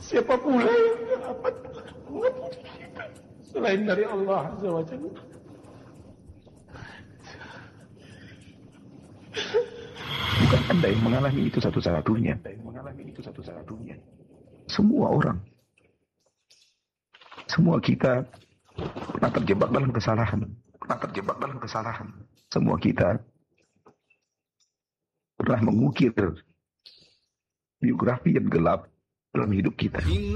Siapa pula yang dapat mengampuni kita selain dari Allah Azza wa Jalla? Bukan Anda yang mengalami itu satu-satunya. Semua orang, semua kita pernah terjebak dalam kesalahan. Semua kita pernah mengukir biografi yang gelap dalam hidup kita.